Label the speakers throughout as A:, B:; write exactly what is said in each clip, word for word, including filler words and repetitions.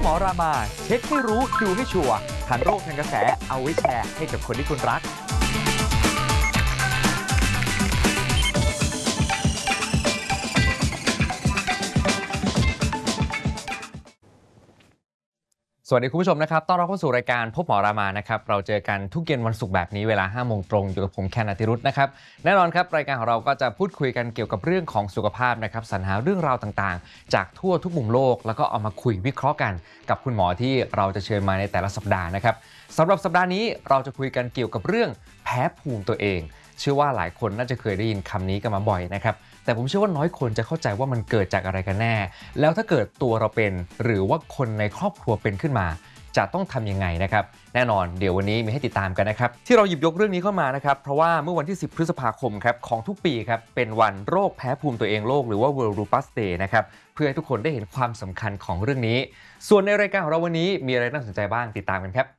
A: หมอรามาเช็คให้รู้ดูให้ชัวร์ทันโรคทันกระแสเอาไว้แชร์ให้กับคนที่คุณรักสวัสดีคุณผู้ชมนะครับต้อนรับเข้าสู่รายการพบหมอรามานะครับเราเจอกันทุกเย็นวันศุกร์แบบนี้เวลาห้าโมงตรงอยู่กับผมแคนอติรุธนะครับแน่นอนครับรายการของเราก็จะพูดคุยกันเกี่ยวกับเรื่องของสุขภาพนะครับสรรหาเรื่องราวต่างๆจากทั่วทุกมุมโลกแล้วก็เอามาคุยวิเคราะห์กันกับคุณหมอที่เราจะเชิญมาในแต่ละสัปดาห์นะครับสำหรับสัปดาห์นี้เราจะคุยกันเกี่ยวกับเรื่องแพ้ภูมิตัวเองเชื่อว่าหลายคนน่าจะเคยได้ยินคำนี้กันมาบ่อยนะครับแต่ผมเชื่อว่าน้อยคนจะเข้าใจว่ามันเกิดจากอะไรกันแน่แล้วถ้าเกิดตัวเราเป็นหรือว่าคนในครอบครัวเป็นขึ้นมาจะต้องทำยังไงนะครับแน่นอนเดี๋ยววันนี้มีให้ติดตามกันนะครับที่เราหยิบยกเรื่องนี้เข้ามานะครับเพราะว่าเมื่อวันที่สิบพฤษภาคมครับของทุกปีครับเป็นวันโรคแพ้ภูมิตัวเองโลกหรือว่า World Lupus Day นะครับเพื่อให้ทุกคนได้เห็นความสำคัญของเรื่องนี้ส่วนในรายการของเราวันนี้มีอะไรน่าสนใจบ้างติดตามกันครับ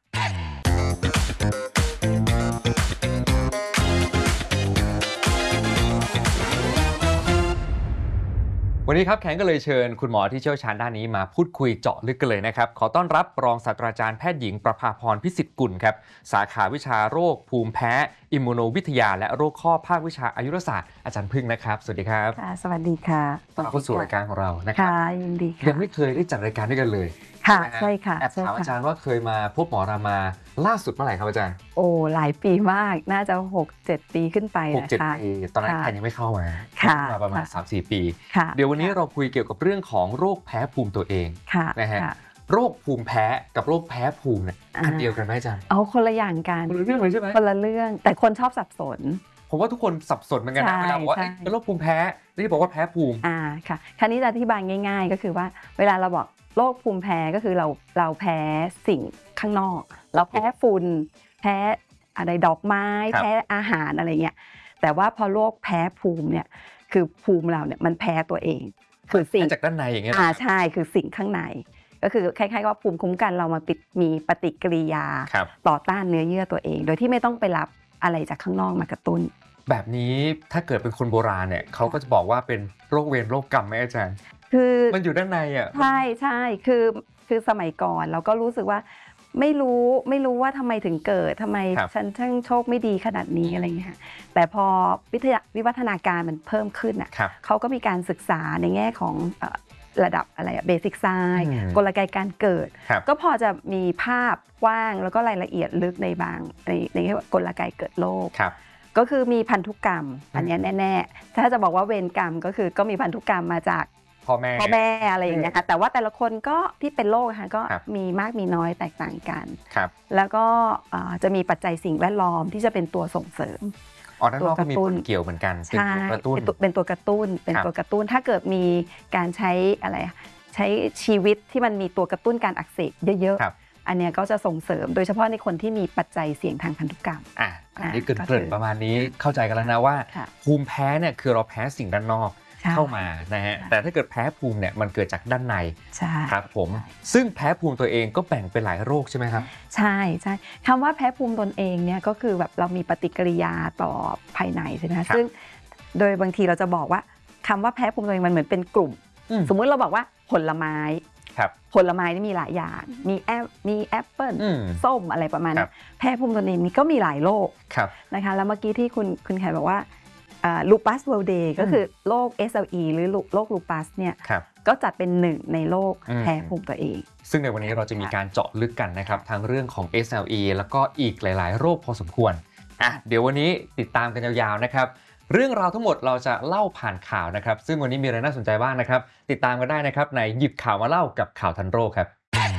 A: วันนี้ครับแคนก็เลยเชิญคุณหมอที่เชี่ยวชาญด้านนี้มาพูดคุยเจาะลึกกันเลยนะครับขอต้อนรับรองศาสตราจารย์แพทย์หญิงประภาพรพิสิทธิ์กุลครับสาขาวิชาโรคภูมิแพ้อิมมูโนวิทยาและโรคข้อภาควิชาอายุรศาสตร์อาจารย์พึ่งนะครับสวัสดีครับ
B: ค่ะสวัสดีค่ะ
A: ต้อนรับเข้าสู่รายการของเรานะครับ
B: ค่ะยินดีค่ะ
A: ยังไม่เคยได้จัดรายการด้วยกันเลย
B: ค่ะใช่ค่ะ
A: แอบถามอาจารย์ว่าเคยมาพบหมอรามาล่าสุดเมื่อไหร่ครับอาจารย์
B: โอ้หลายปีมากน่าจะ หกเจ็ด ปีขึ้นไป
A: หกเจ็ดปีตอนนั้นแคนยังไม่เข้ามามาประมาณ สามสี่ ปีเดี๋ยววันนี้เราคุยเกี่ยวกับเรื่องของโรคแพ้ภูมิตัวเองนะฮะโรคภูมิแพ้กับโรคแพ้ภูมิเนี่ยอันเดียวกันไหมอาจารย์
B: เอาคนละอย่างกัน
A: คนละเรื่องเลยใช่ไหม
B: คนละเรื่องแต่คนชอบสับสน
A: ผมว่าทุกคนสับสนเหมือนกันนะเวลาบอกว่าเป็นโรคภูมิแพ้ที่บอกว่าแพ้ภูมิ
B: อ่าค่ะคราวนี้จะอธิบายง่ายๆก็คือว่าเวลาเราบอกโรคภูมิแพ้ก็คือเราเราแพ้สิ่งข้างนอกเราแพ้ฝุ่นแพ้อะไรดอกไม้แพ้อาหารอะไรเงี้ยแต่ว่าพอโรคแพ้ภูมิเนี่ยคือภูมิเราเนี่ยมันแพ้ตัวเอง
A: คือสิ่งจากด้านในอย่างเงี้ย
B: อ่าใช่คือสิ่งข้างในก็คือคล้ายๆว่าภูมิคุ้มกันเรามาปิดมีปฏิกิริยาต่อต้านเนื้อเยื่อตัวเองโดยที่ไม่ต้องไปรับอะไรจากข้างนอกมากระตุ้น
A: แบบนี้ถ้าเกิดเป็นคนโบราณเนี่ยเขาก็จะบอกว่าเป็นโรคเวรโรคกรรมไหมอาจารย์
B: คือ
A: มันอยู่ด้านในอ่ะ
B: ใช่ใช่คือคือสมัยก่อนเราก็รู้สึกว่าไม่รู้ไม่รู้ว่าทำไมถึงเกิดทำไมฉันช่างโชคไม่ดีขนาดนี้อะไรเงี้ยแต่พอวิทยาวิวัฒนาการมันเพิ่มขึ้นอ่ะเขาก็มีการศึกษาในแง่ของระดับอะไรเบสิกไซน์กลไกการเกิดก็พอจะมีภาพกว้างแล้วก็รายละเอียดลึกในบางในในกลไกเกิดโรคก็คือมีพันธุกรรมอันนี้แน่ๆถ้าจะบอกว่าเวรกรรมก็คือก็มีพันธุกรรมมาจาก
A: พ่อแม่
B: พ่อแม่อะไรอย่างเงี้ยค่ะแต่ว่าแต่ละคนก็ที่เป็นโรคค่ะก็มีมากมีน้อยแตกต่างกันแล้วก็จะมีปัจจัยสิ่งแวดล้อมที่จะเป็นตัวส่งเสริม
A: อ๋อด้านนอกก็มีผลเกี่ยวเหมือนกัน
B: เป็นตัวกระตุ้นเป็นตัวกระตุ้นเป็นตัวกระตุ้นถ้าเกิดมีการใช้อะไรใช้ชีวิตที่มันมีตัวกระตุ้นการอักเสบเยอะๆอันเนี้ยก็จะส่งเสริมโดยเฉพาะในคนที่มีปัจจัยเสี่ยงทางพันธุกรรม
A: อ่ะอันนี้เกริ่นประมาณนี้เข้าใจกันแล้วนะว่าภูมิแพ้เนี่ยคือเราแพ้สิ่งด้านนอกเข้ามานะฮะแต่ถ้าเกิดแพ้ภูมิเนี่ยมันเกิดจากด้านในครับผมซึ่งแพ้ภูมิตัวเองก็แบ่งเป็นหลายโรคใช่ไหมครับ
B: ใช่ใช่คำว่าแพ้ภูมิตนเองเนี่ยก็คือแบบเรามีปฏิกิริยาต่อภายในใช่ไหมคะซึ่งโดยบางทีเราจะบอกว่าคำว่าแพ้ภูมิตัวเองมันเหมือนเป็นกลุ่มสมมุติเราบอกว่าผลไม้ผลไม้นี่มีหลายอย่างมีแอปมีแอปเปิ้ลส้มอะไรประมาณนี้แพ้ภูมิตนเองนี่ก็มีหลายโรคนะคะแล้วเมื่อกี้ที่คุณคุณแขกบอกว่าลูปัสเวลเดย์ก็คือโรค เอส แอล อี หรือโรคลูปัสเนี่ยก็จัดเป็นหนึ่งในโรคแพ้ภูมิตัวเอง
A: ซึ่งในวันนี้เราจะมีการเจาะลึกกันนะครับทั้งเรื่องของ เอส แอล อี แล้วก็อีกหลายๆโรคพอสมควรอ่ะเดี๋ยววันนี้ติดตามกันยาวๆนะครับเรื่องราวทั้งหมดเราจะเล่าผ่านข่าวนะครับซึ่งวันนี้มีอะไรน่าสนใจบ้างนะครับติดตามกันได้นะครับในหยิบข่าวมาเล่ากับข่าวทันโรคครับ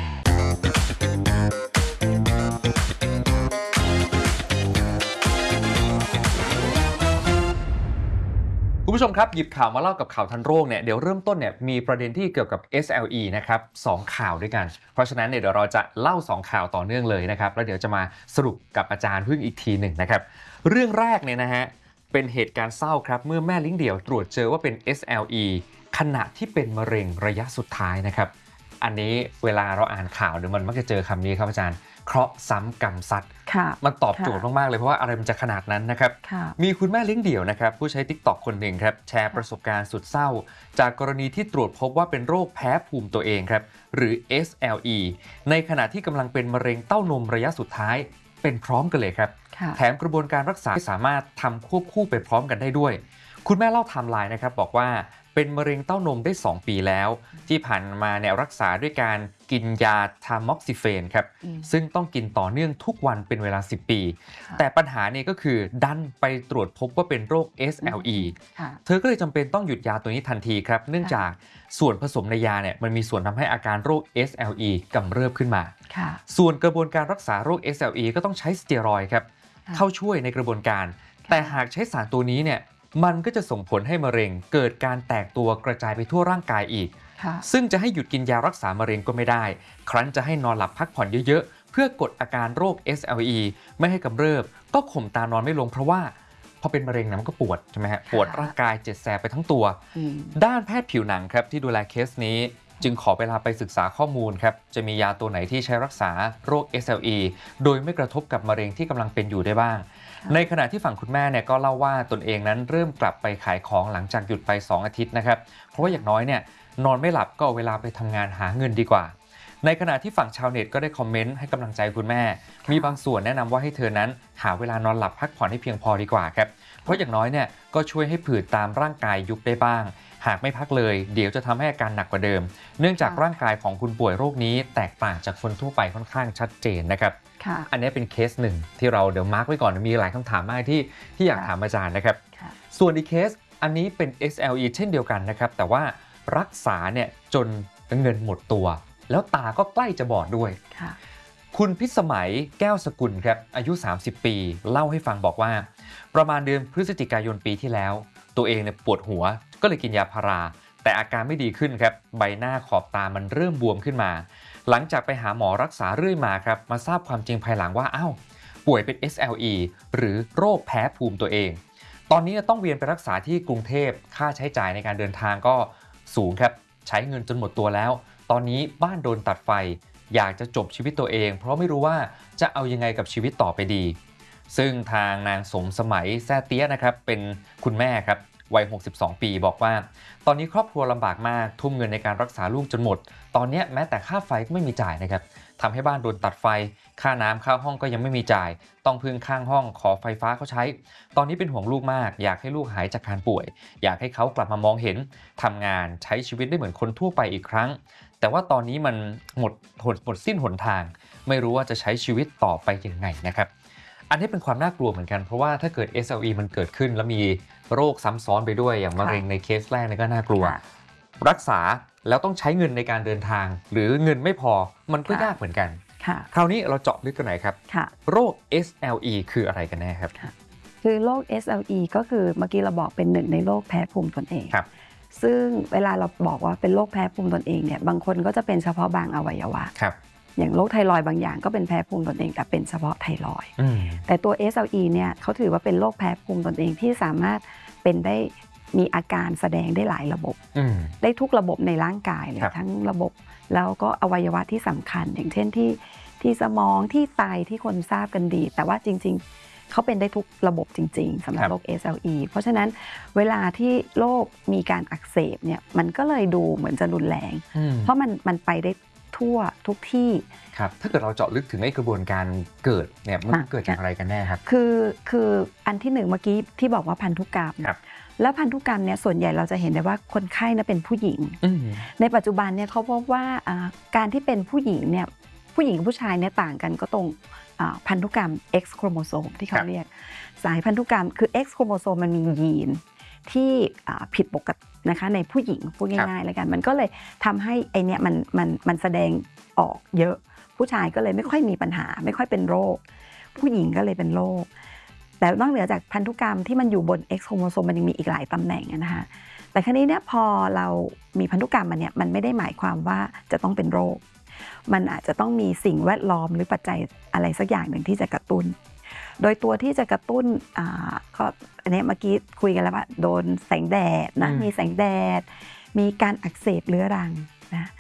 A: คุณผู้ชมครับหยิบข่าวมาเล่ากับข่าวทันโรคเนี่ยเดี๋ยวเริ่มต้นเนี่ยมีประเด็นที่เกี่ยวกับ เอส แอล อี นะครับสองข่าวด้วยกันเพราะฉะนั้นเนี่ยเดี๋ยวเราจะเล่าสองข่าวต่อเนื่องเลยนะครับแล้วเดี๋ยวจะมาสรุปกับอาจารย์พึ่งอีกทีหนึ่งนะครับเรื่องแรกเนี่ยนะฮะเป็นเหตุการณ์เศร้าครับเมื่อแม่เลี้ยงเดี่ยวตรวจเจอว่าเป็น เอส แอล อี ขณะที่เป็นมะเร็งระยะสุดท้ายนะครับอันนี้เวลาเราอ่านข่าวเนี่ยมันมักจะเจอคำนี้ครับอาจารย์เคราะห์ซ้ำกรรมซัดมันตอบโจทย์มากๆเลยเพราะว่าอะไรมันจะขนาดนั้นนะครับมีคุณแม่เลี้ยงเดี่ยวนะครับผู้ใช้ ติ๊กต็อก คนหนึ่งครับแชร์ประสบการณ์สุดเศร้าจากกรณีที่ตรวจพบว่าเป็นโรคแพ้ภูมิตัวเองครับหรือ เอส แอล อี ในขณะที่กำลังเป็นมะเร็งเต้านมระยะสุดท้ายเป็นพร้อมกันเลยครับแถมกระบวนการรักษาสามารถทำควบคู่ไปพร้อมกันได้ด้วยคุณแม่เล่าไทม์ไลน์นะครับบอกว่าเป็นมะเร็งเต้านมได้สองปีแล้วที่ผ่านมาเนี่ยรักษาด้วยการกินยาทามอกซิเฟนครับซึ่งต้องกินต่อเนื่องทุกวันเป็นเวลาสิบปีแต่ปัญหาเนี่ยก็คือดันไปตรวจพบว่าเป็นโรค เอส แอล อี เธอก็เลยจำเป็นต้องหยุดยาตัวนี้ทันทีครับเนื่องจากส่วนผสมในยาเนี่ยมันมีส่วนทำให้อาการโรค เอส แอล อี กำเริบขึ้นมาส่วนกระบวนการรักษาโรค เอส แอล อี ก็ต้องใช้สเตียรอยด์ครับเข้าช่วยในกระบวนการแต่หากใช้สารตัวนี้เนี่ยมันก็จะส่งผลให้มะเร็งเกิดการแตกตัวกระจายไปทั่วร่างกายอีกซึ่งจะให้หยุดกินยารักษามะเร็งก็ไม่ได้ครั้นจะให้นอนหลับพักผ่อนเยอะๆเพื่อกดอาการโรค เอส แอล อี ไม่ให้กำเริบก็ข่มตานอนไม่ลงเพราะว่าพอเป็นมะเร็งนะมันก็ปวดใช่ไหมฮะปวดร่างกายเจ็บแสบไปทั้งตัวด้านแพทย์ผิวหนังครับที่ดูแลเคสนี้จึงขอเวลาไปศึกษาข้อมูลครับจะมียาตัวไหนที่ใช้รักษาโรค เอส แอล อี โดยไม่กระทบกับมะเร็งที่กำลังเป็นอยู่ได้บ้างในขณะที่ฝั่งคุณแม่เนี่ยก็เล่าว่าตนเองนั้นเริ่มกลับไปขายของหลังจากหยุดไปสองอาทิตย์นะครับเพราะว่าอย่างน้อยเนี่ยนอนไม่หลับก็เอาเวลาไปทำงานหาเงินดีกว่าในขณะที่ฝั่งชาวเน็ตก็ได้คอมเมนต์ให้กำลังใจคุณแม่มีบางส่วนแนะนำว่าให้เธอนั้นหาเวลานอนหลับพักผ่อนให้เพียงพอดีกว่าครับเพราะอย่างน้อยเนี่ยก็ช่วยให้ผื่นตามร่างกายยุบได้บ้างหากไม่พักเลยเดี๋ยวจะทำให้อาการหนักกว่าเดิมเนื่องจากร่างกายของคุณป่วยโรคนี้แตกต่างจากคนทั่วไปค่อนข้างชัดเจนนะครับอันนี้เป็นเคสหนึ่งที่เราเดี๋ยวมาร์กไว้ก่อนมีหลายคำถามมากที่ที่อยากถามอาจารย์นะครับส่วนอีกเคสอันนี้เป็น เอส แอล อี เช่นเดียวกันนะครับแต่ว่ารักษาเนี่ยจนเงินหมดตัวแล้วตาก็ใกล้จะบอดด้วยคุณพิสมัยแก้วสกุลครับอายุสามสิบปีเล่าให้ฟังบอกว่าประมาณเดือนพฤศจิกายนปีที่แล้วตัวเองเนี่ยปวดหัวก็เลยกินยาพาราแต่อาการไม่ดีขึ้นครับใบหน้าขอบตามันเริ่มบวมขึ้นมาหลังจากไปหาหมอรักษาเรื่อยมาครับมาทราบความจริงภายหลังว่าอ้าวป่วยเป็น เอส แอล อี หรือโรคแพ้ภูมิตัวเองตอนนี้ต้องเวียนไปรักษาที่กรุงเทพค่าใช้จ่ายในการเดินทางก็สูงครับใช้เงินจนหมดตัวแล้วตอนนี้บ้านโดนตัดไฟอยากจะจบชีวิตตัวเองเพราะไม่รู้ว่าจะเอายังไงกับชีวิตต่อไปดีซึ่งทางนางสมสมัยแซ่เตี้ยนะครับเป็นคุณแม่ครับวัยหกสิบสองปีบอกว่าตอนนี้ครอบครัวลำบากมากทุ่มเงินในการรักษาลูกจนหมดตอนนี้แม้แต่ค่าไฟก็ไม่มีจ่ายนะครับทำให้บ้านโดนตัดไฟค่าน้ำค่าห้องก็ยังไม่มีจ่ายต้องพึ่งข้างห้องขอไฟฟ้าเขาใช้ตอนนี้เป็นห่วงลูกมากอยากให้ลูกหายจากการป่วยอยากให้เขากลับมามองเห็นทำงานใช้ชีวิตได้เหมือนคนทั่วไปอีกครั้งแต่ว่าตอนนี้มันหมดหมดหมดสิ้นหนทางไม่รู้ว่าจะใช้ชีวิตต่อไปยังไงนะครับอันนี้เป็นความน่ากลัวเหมือนกันเพราะว่าถ้าเกิด เอส แอล อี มันเกิดขึ้นแล้วมีโรคซ้ำซ้อนไปด้วยอย่างมะเร็งในเคสแรกนี่ก็น่ากลัวรักษาแล้วต้องใช้เงินในการเดินทางหรือเงินไม่พอมันก็ยากเหมือนกันคราวนี้เราเจาะลึกกันหน่อยครับโรค เอส แอล อี คืออะไรกันแน่ครับ
B: คือโรค เอส แอล อี ก็คือเมื่อกี้เราบอกเป็นหนึ่งในโรคแพ้ภูมิตนเองซึ่งเวลาเราบอกว่าเป็นโรคแพ้ภูมิตนเองเนี่ยบางคนก็จะเป็นเฉพาะบางอวัยวะอย่างโรคไทรอยด์บางอย่างก็เป็นแพ้ภูมิตนเองแต่เป็นเฉพาะไทรอยด์แต่ตัว เอส แอล อี เนี่ยเขาถือว่าเป็นโรคแพ้ภูมิตนเองที่สามารถเป็นได้มีอาการแสดงได้หลายระบบได้ทุกระบบในร่างกายเลยทั้งระบบแล้วก็อวัยวะที่สำคัญอย่างเช่นที่ที่สมองที่ไตที่คนทราบกันดีแต่ว่าจริงๆเขาเป็นได้ทุกระบบจริงๆสำหรับโรค เอส แอล อี เพราะฉะนั้นเวลาที่โรคมีการอักเสบเนี่ยมันก็เลยดูเหมือนจะรุนแรงเพราะมันมันไปได้ทั่วทุกที่
A: ครับถ้าเกิดเราเจาะลึกถึงไอ้กระบวนการเกิดเนี่ยมันเกิดจากอะไรกันแน่ครับ
B: คือคืออันที่หนึ่งเมื่อกี้ที่บอกว่าพันธุกรรมแล้วพันธุกรรมเนี่ยส่วนใหญ่เราจะเห็นได้ว่าคนไข้นะเป็นผู้หญิงในปัจจุบันเนี่ยเขาพบว่าการที่เป็นผู้หญิงเนี่ยผู้หญิงกับผู้ชายเนี่ยต่างกันก็ตรงพันธุกรรม X โครโมโซมที่เขาเรียกสายพันธุกรรมคือ X โครโมโซมมันมียีนที่ผิดปกตินะคะในผู้หญิงพูดง่ายๆแล้วกันมันก็เลยทำให้ไอเนี้ยมันมันมันแสดงออกเยอะผู้ชายก็เลยไม่ค่อยมีปัญหาไม่ค่อยเป็นโรคผู้หญิงก็เลยเป็นโรคแต่นอกเหนือจากพันธุกรรมที่มันอยู่บน X โครโมโซมมันยังมีอีกหลายตำแหน่งนะคะแต่คราวนี้เนี่ยพอเรามีพันธุกรรมมันเนี่ยมันไม่ได้หมายความว่าจะต้องเป็นโรคมันอาจจะต้องมีสิ่งแวดล้อมหรือปัจจัยอะไรสักอย่างหนึ่งที่จะกระตุ้นโดยตัวที่จะกระตุ้นอ่าก็อันนี้เมื่อกี้คุยกันแล้วว่าโดนแสงแดดนะมีแสงแดดมีการอักเสบเรื้อรังนะ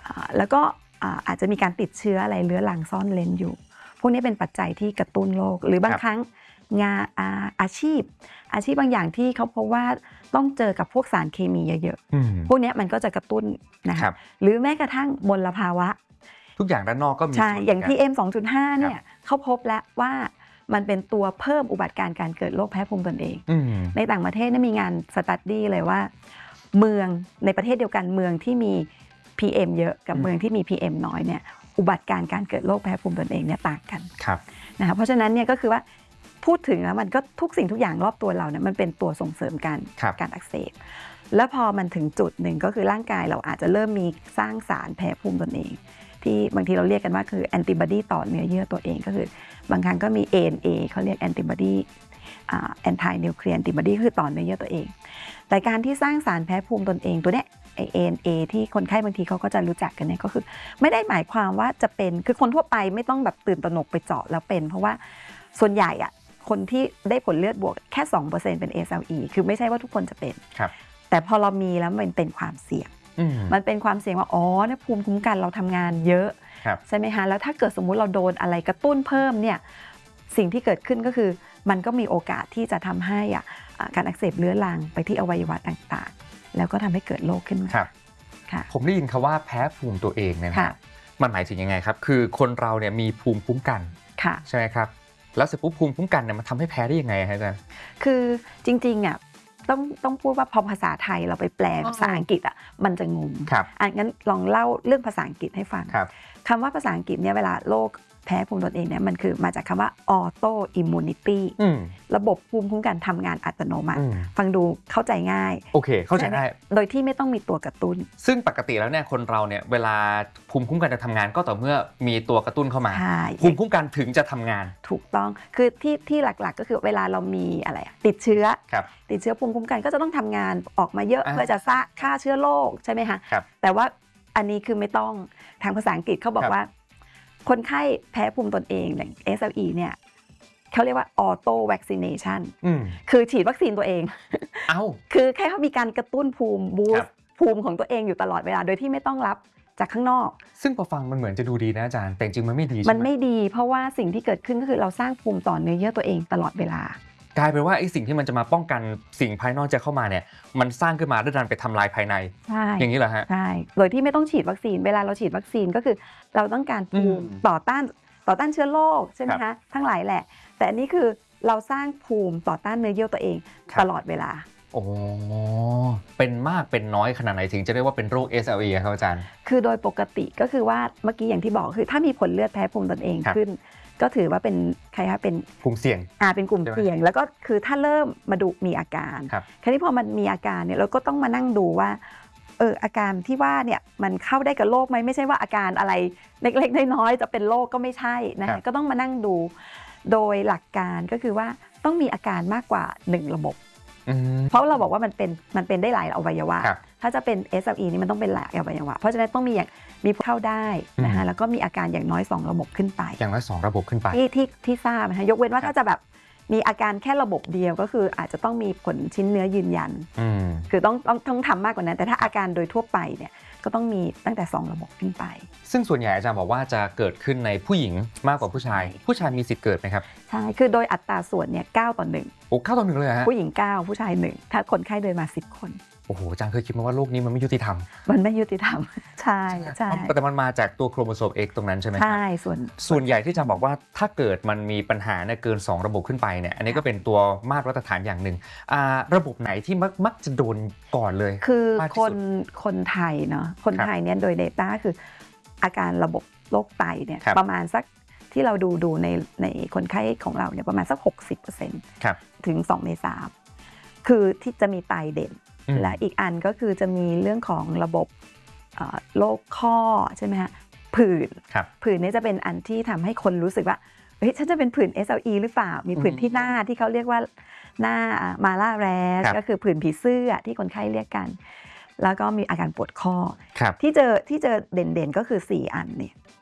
B: แล้วก็อาจจะมีการติดเชื้ออะไรเรื้อรังซ่อนเร้นอยู่พวกนี้เป็นปัจจัยที่กระตุ้นโรคหรือบางครั้งงานอาชีพอาชีพบางอย่างที่เขาพบว่าต้องเจอกับพวกสารเคมีเยอะๆพวกนี้มันก็จะกระตุ้นนะคะหรือแม้กระทั่งมลภาวะ
A: ทุกอย่างด้านนอกก็มี
B: ใช่อย่าง พี เอ็ม สองจุดห้า เนี่ยเขาพบแล้วว่ามันเป็นตัวเพิ่มอุบัติการณ์การเกิดโรคแพ้ภูมิตนเองในต่างประเทศมีงานสตั๊ดดี้เลยว่าเมืองในประเทศเดียวกันเมืองที่มี พี เอ็ม เยอะกับเมืองที่มี พี เอ็ม น้อยเนี่ยอุบัติการณ์การเกิดโรคแพ้ภูมิตนเองเนี่ยต่างกันนะคะเพราะฉะนั้นเนี่ยก็คือว่าพูดถึงแล้วมันก็ทุกสิ่งทุกอย่างรอบตัวเราเนี่ยมันเป็นตัวส่งเสริมการการอักเสบแล้วพอมันถึงจุดหนึ่งก็คือร่างกายเราอาจจะเริ่มมีสร้างสารแพ้ภูมิตนเองที่บางทีเราเรียกกันว่าคือแอนติบอดีต่อเนื้อเยื่อตัวเองก็คือบางครั้งก็มี เอ เอ็น เอ เขาเรียกแอนติบอดีอ่าแอนตี้นิวเคลียร์แอนติบอดีคือต่อเนื้อเยื่อตัวเองแต่การที่สร้างสารแพ้ภูมิตนเองตัวเนี้ย เอ เอ็น เอ ที่คนไข้บางทีเขาก็จะรู้จักกันเนี่ยก็คือไม่ได้หมายความว่าจะเป็นคือคนทั่วไปไม่ต้องแบบตื่นตระหนกไปเจาะแล้วเป็นเพราะว่าส่วนใหญ่อะคนที่ได้ผลเลือดบวกแค่ สองเปอร์เซ็นต์ เป็น เอ แอล อี คือไม่ใช่ว่าทุกคนจะเป็นแต่พอเรามีแล้วมันเป็นความเสี่ยงมันเป็นความเสี่ยงว่าอ๋อเนี่ยภูมิคุ้มกันเราทำงานเยอะใช่ไหมคะแล้วถ้าเกิดสมมุติเราโดนอะไรกระตุ้นเพิ่มเนี่ยสิ่งที่เกิดขึ้นก็คือมันก็มีโอกาสที่จะทำให้อ่ะการอักเสบเรื้อรังไปที่อวัยวะต่างๆแล้วก็ทำให้เกิดโรคขึ้นมา
A: ผมได้ยินคำว่าแพ้ภูมิตัวเองเนี่ยนะมันหมายถึงยังไงครับคือคนเราเนี่ยมีภูมิคุ้มกันใช่ไหมครับแล้วเสร็จปุ๊บภูมิคุ้มกันเนี่ยมันทำให้แพ้ได้ยังไงครับอาจารย์
B: คือจริงๆอ่ะต้องต้องพูดว่าพอภาษาไทยเราไปแปลภาษาอังกฤษอ่ะมันจะงงอ่ะงั้นลองเล่าเรื่องภาษาอังกฤษให้ฟังคำว่าภาษาอังกฤษเนี่ยเวลาโรคแพ้ภูมิตนเองเนี่ยมันคือมาจากคำว่า auto immunity ระบบภูมิคุ้มกันทำงานอัตโนมัติฟังดูเข้าใจง่าย
A: โอเคเข้าใจง่าย
B: โดยที่ไม่ต้องมีตัวกระตุ้น
A: ซึ่งปกติแล้วเนี่ยคนเราเนี่ยเวลาภูมิคุ้มกันจะทำงานก็ต่อเมื่อมีตัวกระตุ้นเข้ามาภูมิคุ้มกันถึงจะทำงาน
B: ถูกต้องคือที่ที่หลักๆก็คือเวลาเรามีอะไรติดเชื้อติดเชื้อภูมิคุ้มกันก็จะต้องทำงานออกมาเยอะเพื่อจะฆ่าเชื้อโรคใช่ไหมคะแต่ว่าอันนี้คือไม่ต้องทางภาษาอังกฤษเขาบอกว่าคนไข้แพ้ภูมิตนเองอย่าง เอส แอล อี เนี่ยเขาเรียกว่า auto vaccination คือฉีดวัคซีนตัวเอง
A: เอ้า
B: คือแค่เขามีการกระตุ้นภูมิบูสต์ภูมิของตัวเองอยู่ตลอดเวลาโดยที่ไม่ต้องรับจากข้างนอก
A: ซึ่งพอฟังมันเหมือนจะดูดีนะอาจารย์แต่จริงมันไม่ดี
B: มันไม่ดีเพราะว่าสิ่งที่เกิดขึ้นก็คือเราสร้างภูมิต่อเนื้อเยื่อตัวเองตลอดเวลาก
A: ลายเป็นว่าไอ้สิ่งที่มันจะมาป้องกันสิ่งภายนอกจะเข้ามาเนี่ยมันสร้างขึ้นมาด้วยการไปทำลายภายในอย่างนี้เหรอฮะ
B: ใช่โดยที่ไม่ต้องฉีดวัคซีนเวลาเราฉีดวัคซีนก็คือเราต้องการภูมิต่อต้านต่อต้านเชื้อโรคใช่ไหมคะทั้งหลายแหละแต่อันนี้คือเราสร้างภูมิต่อต้านเนื้อเยื่อตัวเองตลอดเวลา
A: โอ้เป็นมากเป็นน้อยขนาดไหนถึงจะเรียกว่าเป็นโรค เอส แอล อี ครับอาจารย์
B: คือโดยปกติก็คือว่าเมื่อกี้อย่างที่บอกคือถ้ามีผลเลือดแพ้ภูมิตนเองขึ้นก็ถือว่าเป็นใครคะเป็น
A: กลุ่มเสี่ยง
B: อ่าเป็นกลุ่มเสี่ยงแล้วก็คือถ้าเริ่มมาดูมีอาการคราวนี้พอมันมีอาการเนี่ยเราก็ต้องมานั่งดูว่าเอออาการที่ว่าเนี่ยมันเข้าได้กับโรคไหมไม่ใช่ว่าอาการอะไรเล็กๆน้อยๆจะเป็นโรคก็ไม่ใช่นะก็ต้องมานั่งดูโดยหลักการก็คือว่าต้องมีอาการมากกว่าหนึ่งระบบเพราะเราบอกว่ามันเป็นมันเป็นได้หลายอวัยวะถ้าจะเป็น เอส แอล อี นี่มันต้องเป็นหลายอวัยวะเพราะฉะนั้นต้องมีอย่างมีเข้าได้นะคะแล้วก็มีอาการอย่างน้อยสองระบบขึ้นไป
A: อย่างน้อยสองระบบขึ้นไป
B: ที่ที่ที่ทราบนะคะยกเว้นว่าถ้าจะแบบมีอาการแค่ระบบเดียวก็คืออาจจะต้องมีผลชิ้นเนื้อยืนยันคือต้องต้องต้องทำมากกว่านั้นแต่ถ้าอาการโดยทั่วไปเนี่ยก็ต้องมีตั้งแต่สองระบบขึ้นไป
A: ซึ่งส่วนใหญ่อาจารย์บอกว่าจะเกิดขึ้นในผู้หญิงมากกว่าผู้ชายผู้ชายมีสิทธิ์เกิดไหมครับ
B: ใช่คือโดยอัตราส่วนเนี่ยเก้าต่อหนึ่ง
A: โอ้เก้าต่อหนึ่งเลยฮะ
B: ผู้หญิงเก้าผู้ชายหนึ่งถ้าคนไข้เดินมาสิบคน
A: โอ้โหอาจารย์เคยคิดมาว่าโลกนี้มันไม่ยุติธรรม
B: มันไม่ยุติธรรมใช่ใช่
A: แต่มันมาจากตัวโครโมโซม X ตรงนั้นใช่ไหม
B: ใช่ส่วน
A: ส่วนใหญ่ที่อาจารย์บอกว่าถ้าเกิดมันมีปัญหาเนี่ยเกินสองระบบขึ้นไปเนี่ยอันนี้ก็เป็นตัวมาตรฐานอย่างหนึ่งระบบไหนที่มักมักจะโดนก่อนเลย
B: คือคนคนไทยเนาะคนไทยเนี่ยโดย Data คืออาการระบบโรคไตเนี่ยประมาณสักที่เราดูดูในในคนไข้ของเราเนี่ยประมาณสัก หกสิบเปอร์เซ็นต์ ถึงสองในสามคือที่จะมีไตเด่นและอีกอันก็คือจะมีเรื่องของระบบโรคข้อใช่ไหมฮะผื่นผื่นนี้จะเป็นอันที่ทำให้คนรู้สึกว่าเฮ้ยฉันจะเป็นผื่น เอส แอล อี หรือเปล่ามีผื่นที่หน้าที่เขาเรียกว่าหน้ามาล่าแรสก็คือผื่นผีเสื้อที่คนไข้เรียกกันแล้วก็มีอาการปวดข้อที่เจอที่เจอเด่นๆก็คือสี่อันเนี่ย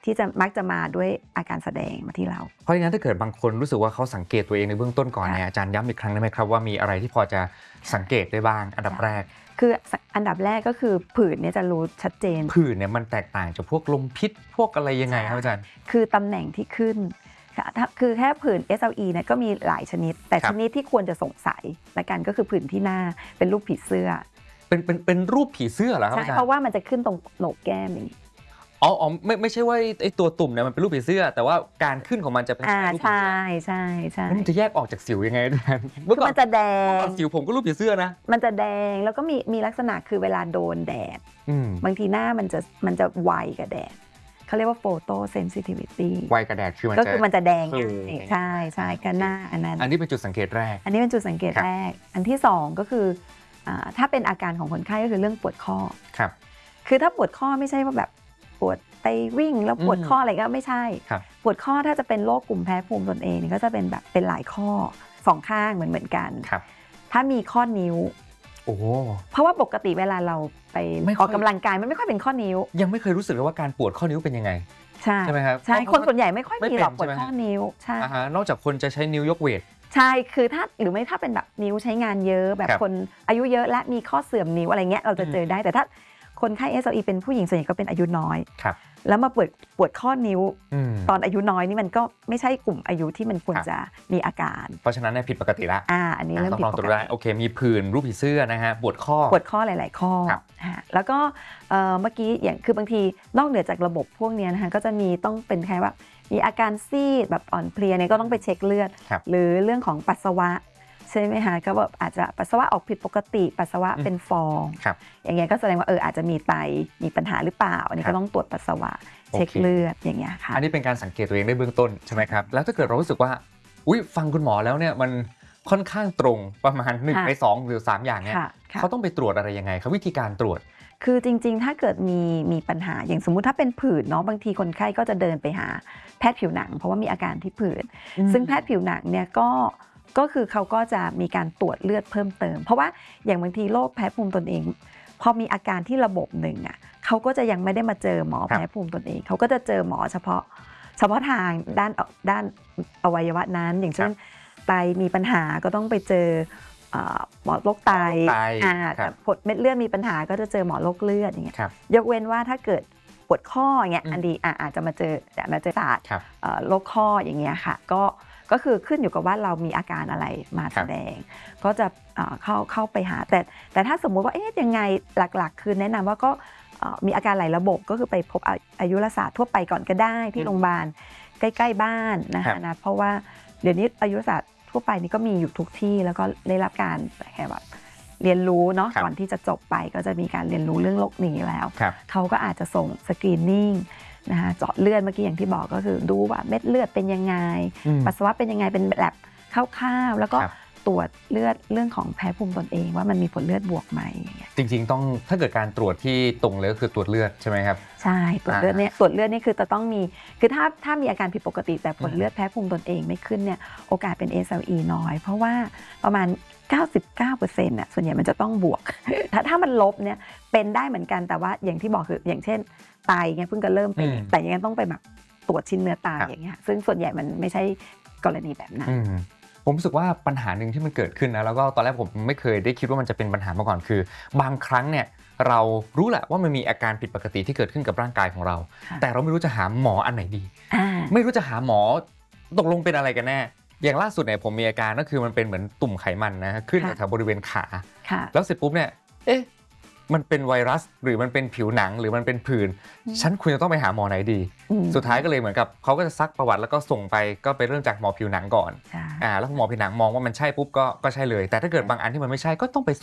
B: ที่จะมักจะมาด้วยอาการแสดงมาที่เรา
A: เพราะฉะนั้นถ้าเกิดบางคนรู้สึกว่าเขาสังเกตตัวเองในเบื้องต้นก่อนเนี่ยอาจารย์ย้ำอีกครั้งได้ไหมครับว่ามีอะไรที่พอจะสังเกตได้บ้างอันดับแรก
B: คืออันดับแรกก็คือผื่นเนี่ยจะรู้ชัดเจน
A: ผื่นเนี่ยมันแตกต่างจากพวกลมพิษพวกอะไรยังไงครับอาจารย์
B: คือตำแหน่งที่ขึ้นคือแค่ผื่น เอส แอล อี เนี่ยก็มีหลายชนิดแต่ชนิดที่ควรจะสงสัยละกันก็คือผื่นที่หน้าเป็นรูปผีเสื้อ
A: เป็นเป็นเป็นรูปผีเสื้อเหรอครับอาจารย์
B: ใช่เพราะว่ามันจะขึ้นตรงโหนกแก้มอย่างนี้
A: อ๋ออ๋อไม่ไม่ใช่ว่าไอ้ตัวตุ่มเนี่ยมันเป็นรูปผีเสื้อแต่ว่าการขึ้นของมันจะเป็น
B: อ่าใช่ใช่ใช่
A: มันจะแยกออกจากสิวยังไงอาจารย์
B: เมื่อก่อนมันจะแดง
A: สิวผมก็รูปผีเสื้อนะ
B: มันจะแดงแล้วก็มีมีลักษณะคือเวลาโดนแดดบางทีหน้ามันจะมันจะไวกับแดดเขาเรียกว่า photo sensitivity
A: ไวกับแดดคือมัน
B: ก็คือมันจะแดงใช่ใช่กันหน้าอันนั้น
A: อันนี้เป็นจุดสังเกตแรก
B: อันนี้เป็นจุดสังเกตแรกอันที่สองก็คือถ้าเป็นอาการของคนไข้ก็คือเรื่องปวดข้อ
A: ครับ
B: คือถ้าปวดข้อไม่ใช่ว่าแบบปวดไปวิ่งแล้วปวดข้ออะไรก็ไม่ใช่ปวดข้อถ้าจะเป็นโรคกลุ่มแพ้ภูมิตนเองก็จะเป็นแบบเป็นหลายข้อสองข้างเหมือนเหมือนกันถ้ามีข้อนิ้ว
A: โอ้
B: เพราะว่าปกติเวลาเราไปออกกำลังกายมันไม่ค่อยเป็นข้อนิ้ว
A: ยังไม่เคยรู้สึกเลยว่าการปวดข้อนิ้วเป็นยังไง
B: ใช่
A: ใช่ไหมครับ
B: ใช่คนส่วนใหญ่ไม่ค่อยมีหรอกปวดข้อนิ้วใช่
A: นอกจากคนจะใช้นิ้วยกเวท
B: ใช่คือถ้าหรือไม่ถ้าเป็นแบบนิ้วใช้งานเยอะแบบคนอายุเยอะและมีข้อเสื่อมนิ้วอะไรเงี้ยเราจะเจอได้แต่ถ้าคนไข้ เอส แอล อี เป็นผู้หญิงส่วนใหญ่ก็เป็นอายุน้อยแล้วมาปวดปวดข้อนิ้วตอนอายุน้อยนี่มันก็ไม่ใช่กลุ่มอายุที่มันควรจะมีอาการ
A: เพราะฉะนั้นเนี่ยผิดปกติละ
B: อ่าอันนี้เริ่มผิดปกติ
A: โอเคมีผื่นรูปผีเสื้อนะฮะปวดข้อ
B: ปวดข้อหลายๆข้อแล้วก็เมื่อกี้อย่างคือบางทีนอกเหนือจากระบบพวกนี้นะคะก็จะมีต้องเป็นแค่ว่ามีอาการซีดแบบอ่อนเพลียเนี่ยก็ต้องไปเช็คเลือดหรือเรื่องของปัสสาวะใช่ไหมคะก็แบบอาจจะปัสสาวะออกผิดปกติปัสสาวะเป็นฟองอย่างเงี้ยก็แสดงว่าเอออาจจะมีไตมีปัญหาหรือเปล่าอันนี้ก็ต้องตรวจปัสสาวะเช็คเลือดอย่างเงี้ยค่ะ
A: อันนี้เป็นการสังเกตตัวเองได้เบื้องต้นใช่ไหมครับแล้วถ้าเกิดเรารู้สึกว่าอุ๊ยฟังคุณหมอแล้วเนี่ยมันค่อนข้างตรงประมาณหนึ่งในสองหรือสามอย่างเนี่ยเขาต้องไปตรวจอะไรยังไงครับวิธีการตรวจ
B: คือจริงๆถ้าเกิดมีมีปัญหาอย่างสมมุติถ้าเป็นผื่นเนาะบางทีคนไข้ก็จะเดินไปหาแพทย์ผิวหนังเพราะว่ามีอาการที่ผื่นซึ่งแพทย์ผิวหนังเนี่ยก็ก็คือเขาก็จะมีการตรวจเลือดเพิ่มเติมเพราะว่าอย่างบางทีโรคแพ้ภูมิตนเองพอมีอาการที่ระบบหนึ่งอ่ะเขาก็จะยังไม่ได้มาเจอหมอแพ้ภูมิตนเองเขาก็จะเจอหมอเฉพาะเฉพาะทางด้านด้านอวัยวะนั้นอย่างเช่นไตมีปัญหาก็ต้องไปเจอหมอโรคไตผดเม็ดเลือดมีปัญหาก็จะเจอหมอโรคเลือดอย่างเงี้ยยกเว้นว่าถ้าเกิดปวดข้ออย่างเงี้ยอันดีอาจจะมาเจอแต่มาเจอศาสตร์โรคข้ออย่างเงี้ยค่ะก็ก็คือขึ้นอยู่กับว่าเรามีอาการอะไรมาแสดงก็จะเข้าเข้าไปหาแต่แต่ถ้าสมมุติว่าเอ๊ะยังไงหลักๆคือแนะนำว่าก็มีอาการหลายระบบก็คือไปพบอายุรศาสตร์ทั่วไปก่อนก็ได้ที่โรงพยาบาลใกล้ๆบ้านนะคะนะเพราะว่าเดี๋ยวนี้อายุรศาสตร์ทั่วไปนี่ก็มีอยู่ทุกที่แล้วก็ได้รับการแค่แบบเรียนรู้เนาะก่อนที่จะจบไปก็จะมีการเรียนรู้เรื่องโรคนี้แล้วเขาก็อาจจะส่งสกรีนนิ่งนะคะเจาะเลือดเมื่อกี้อย่างที่บอกก็คือดูว่าเม็ดเลือดเป็นยังไงปัสสาวะเป็นยังไงเป็นแบบคร่าวๆแล้วก็ตรวจเลือดเรื่องของแพ้ภูมิตนเองว่ามันมีผลเลือดบวกไหม
A: จริงๆต้องถ้าเกิดการตรวจที่ตรงเลยก็คือตรวจเลือดใช่ไหมครับ
B: ใช่ตรวจเลือดเนี่ยตรวจเลือดนี่คือจะต้องมีคือถ้าถ้ามีอาการผิดปกติแต่ผลเลือดแพ้ภูมิตนเองไม่ขึ้นเนี่ยโอกาสเป็น เอส แอล อี น้อยเพราะว่าประมาณ เก้าสิบเก้าเปอร์เซ็นต์ น่ะส่วนใหญ่มันจะต้องบวกถ้าถ้ามันลบเนี่ยเป็นได้เหมือนกันแต่ว่าอย่างที่บอกคืออย่างเช่นไตไงเพิ่งจะเริ่มเป็นแต่ยังไงต้องไปแบบตรวจชิ้นเนื้อตายอย่างเงี้ยซึ่งส่วนใหญ่มันไม่ใช่กรณีแบบนั้น
A: ผมรู้สึกว่าปัญหาหนึ่งที่มันเกิดขึ้นนะแล้วก็ตอนแรกผมไม่เคยได้คิดว่ามันจะเป็นปัญหามาก่อนคือบางครั้งเนี่ยเรารู้แหละว่ามันมีอาการผิดปกติที่เกิดขึ้นกับร่างกายของเราแต่เราไม่รู้จะหาหมออันไหนดีไม่รู้จะหาหมอตกลงเป็นอะไรกันแน่อย่างล่าสุดเนี่ยผมมีอาการก็คือมันเป็นเหมือนตุ่มไขมันนะขึ้นแถวบริเวณขาแล้วเสร็จปุ๊บเนี่ยเอ๊ะมันเป็นไวรัสหรือมันเป็นผิวหนังหรือมันเป็นผื่นฉันควรจะต้องไปหาหมอไหนดีสุดท้ายก็เลยเหมือนกับเขาก็จะซักประวัติแล้วก็ส่งไปก็ไปเริ่มจากหมอผิวหนังก่อนอ่าแล้วหมอผิวหนังมองว่ามันใช่ปุ๊บก็ก็ใช่เลยแต่ถ้าเกิดบางอันที่มันไม่ใช่ก็ต้องไป